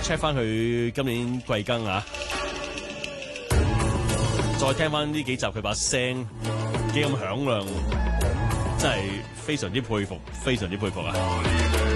check 翻佢今年季更啊，再聽翻呢幾集佢把聲幾咁響亮，真係非常之佩服，非常之佩服啊！